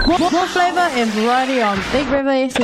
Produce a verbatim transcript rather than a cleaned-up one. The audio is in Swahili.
More, more flavor and variety on Big River S M.